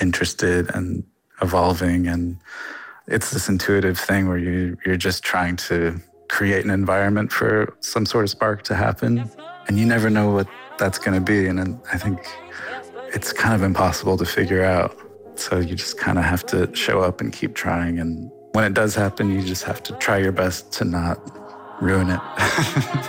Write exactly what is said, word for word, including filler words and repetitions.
interested and evolving. And it's this intuitive thing where you, you're just trying to create an environment for some sort of spark to happen. And you never know what that's going to be. And I think it's kind of impossible to figure out. So you just kind of have to show up and keep trying. And when it does happen, you just have to try your best to not ruin it.